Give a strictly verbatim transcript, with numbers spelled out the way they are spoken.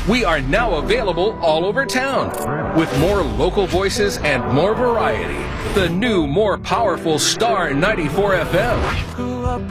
We are now available all over town with more local voices and more variety. The new, more powerful Star ninety-four F M.